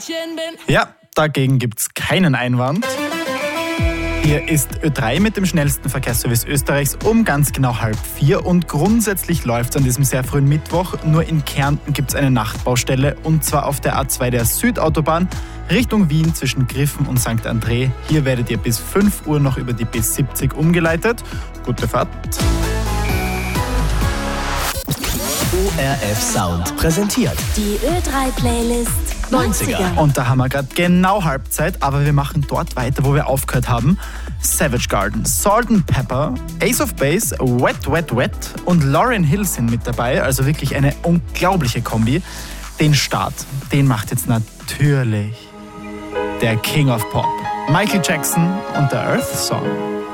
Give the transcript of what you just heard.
Ja, dagegen gibt's keinen Einwand. Hier ist Ö3 mit dem schnellsten Verkehrsservice Österreichs um ganz genau 3:30 und grundsätzlich läuft es an diesem sehr frühen Mittwoch. Nur in Kärnten gibt es eine Nachtbaustelle und zwar auf der A2 der Südautobahn Richtung Wien zwischen Griffen und St. André. Hier werdet ihr bis 5 Uhr noch über die B70 umgeleitet. Gute Fahrt. ORF Sound präsentiert die Ö3-Playlist 90er. Und da haben wir gerade genau Halbzeit, aber wir machen dort weiter, wo wir aufgehört haben. Savage Garden, Salt and Pepper, Ace of Base, Wet Wet Wet und Lauryn Hill sind mit dabei. Also wirklich eine unglaubliche Kombi. Den Start, den macht jetzt natürlich der King of Pop, Michael Jackson und der Earth Song.